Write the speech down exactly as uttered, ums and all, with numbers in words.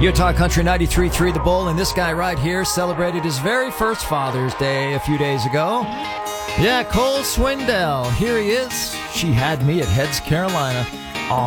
Utah Country ninety-three point three The Bull, and this guy right here celebrated his very first Father's Day a few days ago. Yeah, Cole Swindell. Here he is. She had me at Heads, Carolina.